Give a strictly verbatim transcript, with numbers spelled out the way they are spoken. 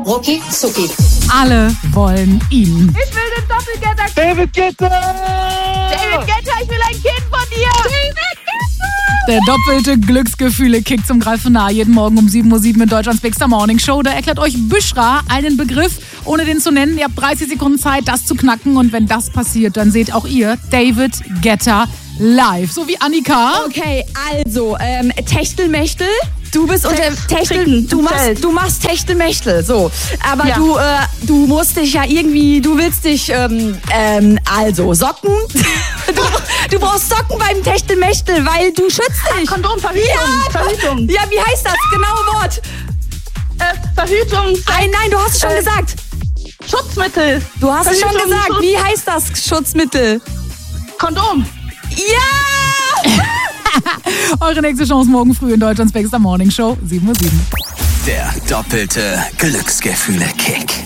Rucki Zucki. Alle wollen ihn. Ich will den Doppelgetter. David Guetta! David Guetta, ich will ein Kind von dir. David Guetta. Der doppelte Glücksgefühle-Kick zum Greifen nah. Jeden Morgen um sieben Uhr sieben in Deutschlands Big Star Morning Show. Da erklärt euch Büschra einen Begriff, ohne den zu nennen. Ihr habt dreißig Sekunden Zeit, das zu knacken. Und wenn das passiert, dann seht auch ihr David Guetta live. So wie Annika. Okay, also, ähm, Techtelmechtel. Du bist unter Techtel, Trinken, du machst, Zelt. du machst Techtelmechtel, so. Aber Ja. du, äh, du musst dich ja irgendwie, du willst dich, ähm, ähm, also Socken. du, du brauchst Socken beim Techtelmechtel, weil du schützt dich. Kondom, Verhütung, Ja, Verhütung. Ja, wie heißt das? Genaue Wort. Äh, Verhütung, Nein, nein, du hast es schon Äh, gesagt. Schutzmittel. Du hast es schon Verhütung, gesagt. Schutz- Wie heißt das Schutzmittel? Kondom. Ja! Eure nächste Chance morgen früh in Deutschlands Big Star Morning Show. sieben Uhr sieben. Der doppelte Glücksgefühle-Kick.